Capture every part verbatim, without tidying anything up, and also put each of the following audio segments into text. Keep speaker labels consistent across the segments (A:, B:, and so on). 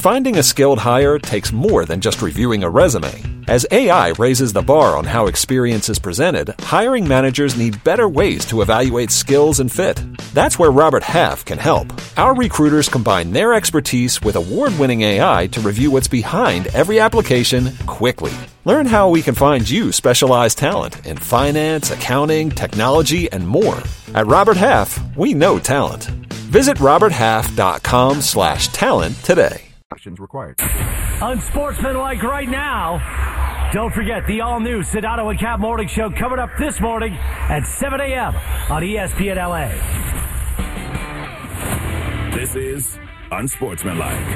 A: finding a skilled hire takes more than just reviewing a resume. As A I raises the bar on how experience is presented, hiring managers need better ways to evaluate skills and fit. That's where Robert Half can help. Our recruiters combine their expertise with award-winning A I to review what's behind every application quickly. Learn how we can find you specialized talent in finance, accounting, technology, and more. At Robert Half, we know talent. Visit roberthalf.com slash talent today.
B: Actions required.
C: Unsportsmanlike right now. Don't forget the all-new Sedano and Cap Morning Show coming up this morning at seven a.m. on E S P N L A.
B: This is Unsportsmanlike.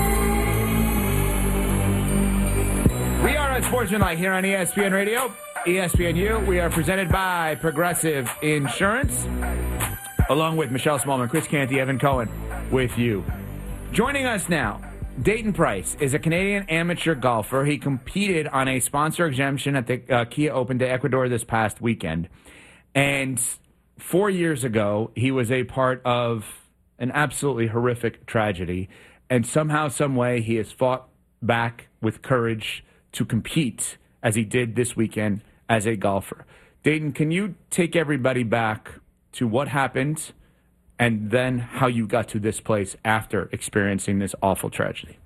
D: We are Unsportsmanlike here on E S P N Radio, E S P N U. We are presented by Progressive Insurance, along with Michelle Smallman, Chris Canty, Evan Cohen, with you. Joining us now, Dayton Price is a Canadian amateur golfer. He competed on a sponsor exemption at the uh, Kia Open de Ecuador this past weekend. And four years ago, he was a part of an absolutely horrific tragedy. And somehow, some way, he has fought back with courage to compete as he did this weekend as a golfer. Dayton, can you take everybody back to what happened and then how you got to this place after experiencing this awful tragedy?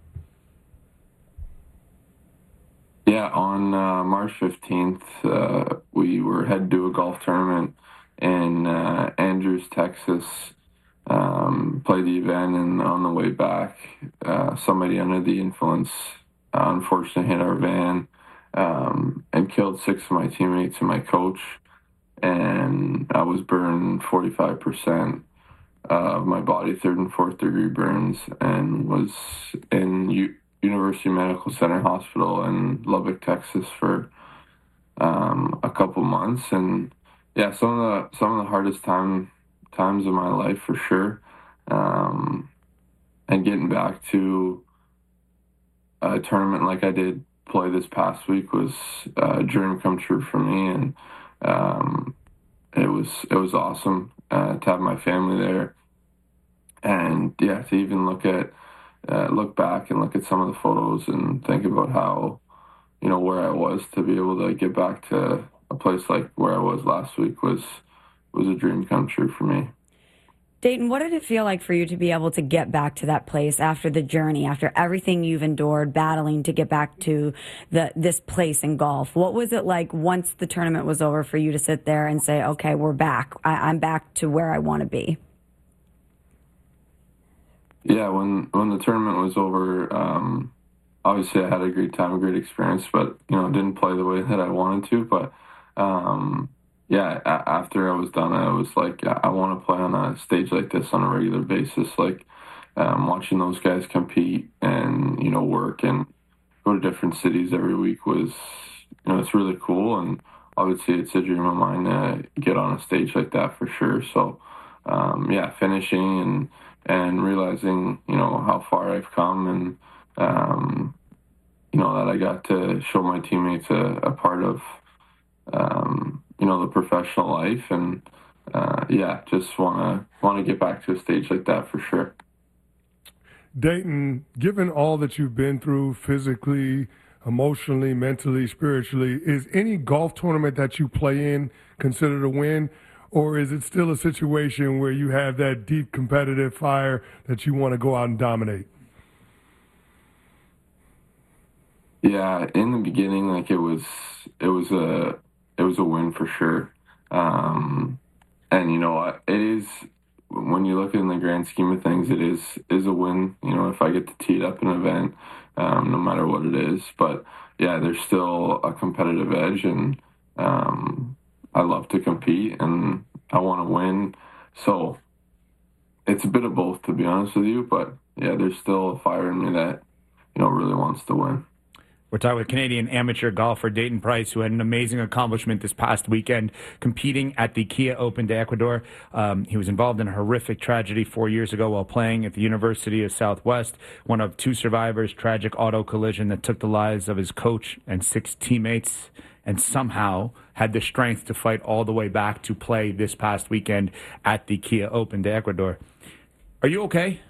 E: Yeah, on uh, March fifteenth, uh, we were headed to a golf tournament in uh, Andrews, Texas. Um, played the event, and on the way back, uh, somebody under the influence uh, unfortunately hit our van um, and killed six of my teammates and my coach. And I was burned forty-five percent of my body, third and fourth degree burns, and was in U- University Medical Center Hospital in Lubbock, Texas for um, a couple months. And yeah, some of the some of the hardest time times of my life for sure. Um, and getting back to a tournament like I did play this past week was a dream come true for me, and um, it was it was awesome uh, to have my family there. And yeah, to even look at, uh, look back and look at some of the photos and think about how, you know, where I was, to be able to get back to a place like where I was last week was, was a dream come true for me.
F: Dayton, what did it feel like for you to be able to get back to that place after the journey, after everything you've endured, battling to get back to the this place in golf? What was it like once the tournament was over for you to sit there and say, okay, we're back. I, I'm back to where I want to be?
E: Yeah, when when the tournament was over, um, obviously I had a great time, a great experience, but, you know, didn't play the way that I wanted to. But, um, yeah, a- after I was done, I was like, I want to play on a stage like this on a regular basis. Like, um, watching those guys compete and, you know, work and go to different cities every week was, you know, it's really cool. And obviously it's a dream of mine to get on a stage like that for sure. So, um, yeah, finishing and, and realizing, you know, how far I've come, and, um, you know, that I got to show my teammates a, a part of, um, you know, the professional life. And, uh, yeah, just want to want to get back to a stage like that for sure.
G: Dayton, given all that you've been through physically, emotionally, mentally, spiritually, is any golf tournament that you play in considered a win? Or is it still a situation where you have that deep competitive fire that you want to go out and dominate?
E: Yeah, in the beginning, like it was, it was a, it was a win for sure. Um, and you know, it is, when you look in the grand scheme of things, it is, is a win. You know, if I get to tee it up an event, um, no matter what it is. But yeah, there's still a competitive edge, and um, I love to compete and I want to win. So it's a bit of both, to be honest with you. But yeah, there's still a fire in me that, you know, really wants to win.
D: We're talking with Canadian amateur golfer Dayton Price, who had an amazing accomplishment this past weekend competing at the Kia Open de Ecuador. Um, he was involved in a horrific tragedy four years ago while playing at the University of Southwest. One of two survivors, tragic auto collision that took the lives of his coach and six teammates, and somehow had the strength to fight all the way back to play this past weekend at the Kia Open de Ecuador. Are you okay?